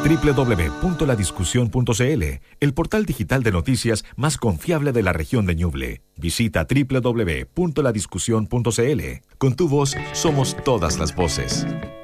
www.ladiscusión.cl, el portal digital de noticias más confiable de la región de Ñuble. Visita www.ladiscusión.cl. Con tu voz somos todas las voces.